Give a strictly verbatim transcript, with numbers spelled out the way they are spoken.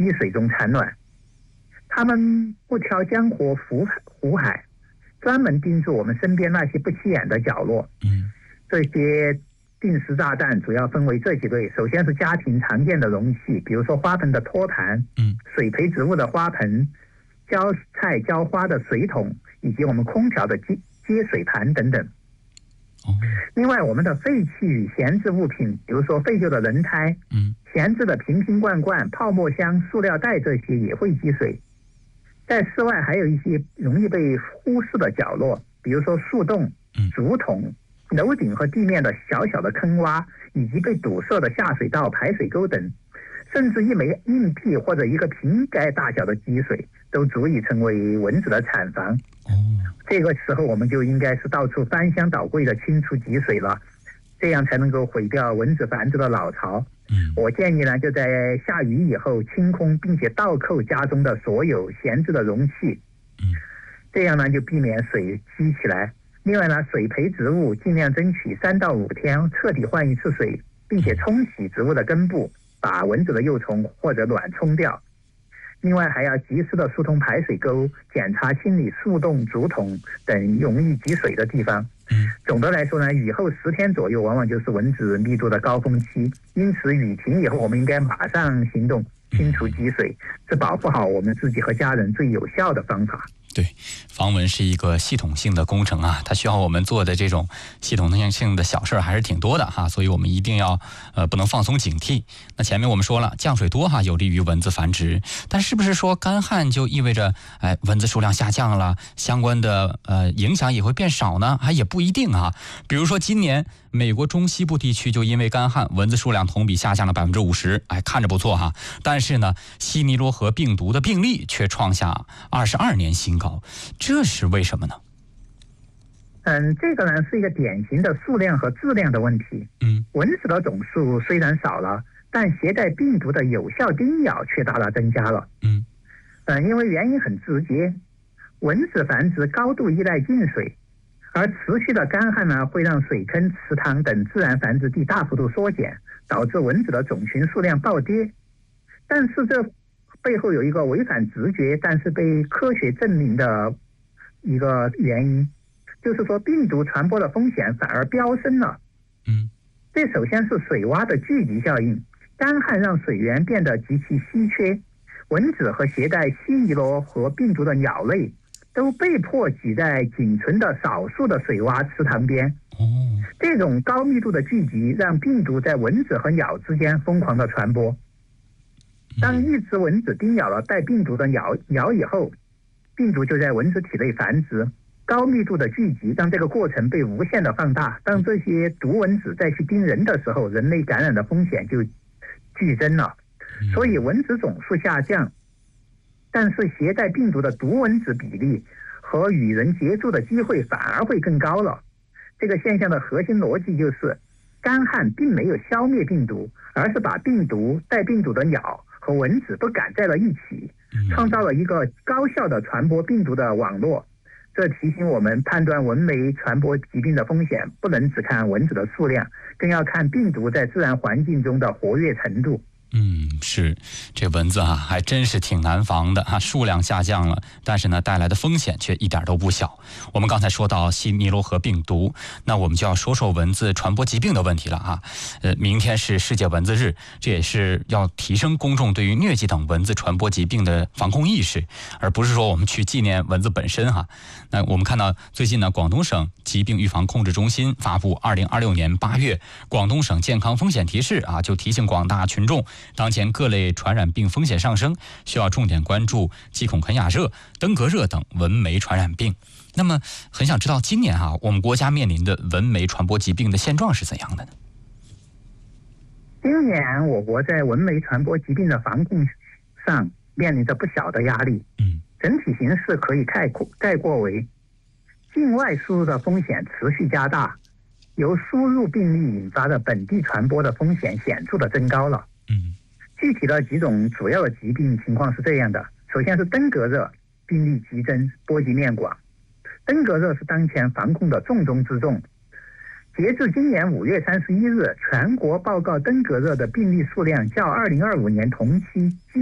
积水中产卵。它们不挑江湖湖湖海，专门盯住我们身边那些不起眼的角落。 嗯， 这些定时炸弹主要分为这几类：首先是家庭常见的容器，比如说花盆的托盘， 嗯， 水培植物的花盆，浇菜浇花的水桶，以及我们空调的接接水盘等等。 哦， 另外，我们的废弃与闲置物品，比如说废旧的轮胎， 嗯， 闲置的瓶瓶罐罐、泡沫箱、塑料袋，这些也会积水。在室外还有一些容易被忽视的角落，比如说树洞、竹筒、楼顶和地面的小小的坑洼，以及被堵塞的下水道、排水沟等，甚至一枚硬币或者一个瓶盖大小的积水，都足以成为蚊子的产房。 哦， 这个时候我们就应该是到处翻箱倒柜的清除积水了，这样才能够毁掉蚊子繁殖的老巢。 嗯， 我建议呢，就在下雨以后清空并且倒扣家中的所有闲置的容器， 嗯， 这样呢就避免水积起来。另外呢，水培植物尽量争取三到五天彻底换一次水，并且冲洗植物的根部，把蚊子的幼虫或者卵冲掉。另外还要及时的疏通排水沟，检查清理树洞、竹筒等容易积水的地方。总的来说呢，雨后十天左右往往就是蚊子密度的高峰期，因此雨停以后，我们应该马上行动清除积水，是保护好我们自己和家人最有效的方法。 对，防蚊是一个系统性的工程啊，它需要我们做的这种系统性的小事还是挺多的哈，所以我们一定要呃不能放松警惕。那前面我们说了，降水多哈有利于蚊子繁殖，但是不是说干旱就意味着哎蚊子数量下降了，相关的呃影响也会变少呢？还也不一定啊。比如说今年美国中西部地区就因为干旱，蚊子数量同比下降了百分之五十，哎，看着不错哈。但是呢，西尼罗河病毒的病例却创下二十二年新高，这是为什么呢？ 嗯，这个呢是一个典型的数量和质量的问题。 嗯， 蚊子的总数虽然少了，但携带病毒的有效叮咬却大大增加了。 嗯， 嗯，因为原因很直接，蚊子繁殖高度依赖进水。而持续的干旱呢，会让水坑、池塘等自然繁殖地大幅度缩减，导致蚊子的种群数量暴跌。但是这背后有一个违反直觉，但是被科学证明的一个原因，就是说病毒传播的风险反而飙升了。 嗯， 这首先是水洼的聚集效应，干旱让水源变得极其稀缺，蚊子和携带西尼罗河病毒的鸟类都被迫挤在仅存的少数的水洼池塘边。 哦， 这种高密度的聚集让病毒在蚊子和鸟之间疯狂的传播。当一只蚊子叮咬了带病毒的鸟鸟以后，病毒就在蚊子体内繁殖，高密度的聚集让这个过程被无限的放大。当这些毒蚊子再去叮人的时候，人类感染的风险就剧增了。所以蚊子总数下降，但是携带病毒的毒蚊子比例和与人接触的机会反而会更高了。这个现象的核心逻辑就是，干旱并没有消灭病毒，而是把病毒、带病毒的鸟和蚊子都赶在了一起，创造了一个高效的传播病毒的网络。这提醒我们，判断蚊媒传播疾病的风险，不能只看蚊子的数量，更要看病毒在自然环境中的活跃程度。 嗯，是，这蚊子啊，还真是挺难防的啊，数量下降了，但是呢，带来的风险却一点都不小。我们刚才说到西尼罗河病毒，那我们就要说说蚊子传播疾病的问题了啊。呃，明天是世界蚊子日，这也是要提升公众对于疟疾等蚊子传播疾病的防控意识，而不是说我们去纪念蚊子本身哈。那我们看到最近呢，广东省疾病预防控制中心发布二零二六年八月广东省健康风险提示啊，就提醒广大群众，当前各类传染病风险上升，需要重点关注鸡孔肯雅热、登革热等蚊媒传染病。那么很想知道今年啊，我们国家面临的蚊媒传播疾病的现状是怎样的呢？ 今年我国在蚊媒传播疾病的防控上面临着不小的压力。 嗯， 整体形势可以概括概括为，境外输入的风险持续加大，由输入病例引发的本地传播的风险显著的增高了。 嗯， 具体的几种主要的疾病情况是这样的：首先是登革热，病例激增，波及面广。登革热是当前防控的重中之重。截至今年五月三十一日，全国报告登革热的病例数量较二零二五年同期